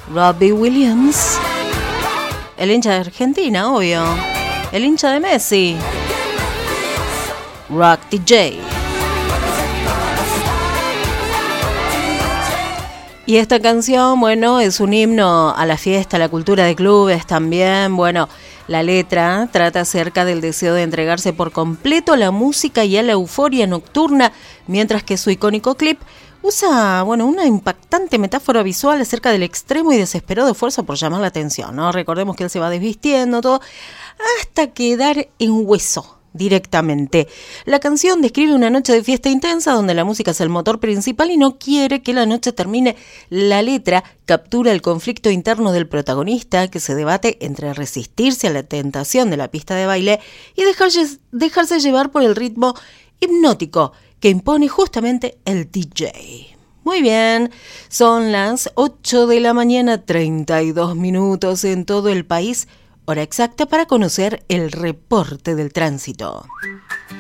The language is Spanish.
Robbie Williams. El hincha de Argentina, obvio. El hincha de Messi. Rock DJ. Y esta canción, bueno, es un himno a la fiesta, a la cultura de clubes también. Bueno, la letra trata acerca del deseo de entregarse por completo a la música y a la euforia nocturna, mientras que su icónico clip usa, bueno, una impactante metáfora visual acerca del extremo y desesperado esfuerzo por llamar la atención, ¿no? Recordemos que él se va desvistiendo, todo, hasta quedar en hueso directamente. La canción describe una noche de fiesta intensa donde la música es el motor principal y no quiere que la noche termine. La letra captura el conflicto interno del protagonista, que se debate entre resistirse a la tentación de la pista de baile y dejarse llevar por el ritmo hipnótico que impone justamente el DJ. Muy bien, son las 8 de la mañana, 32 minutos en todo el país. Hora exacta para conocer el reporte del tránsito.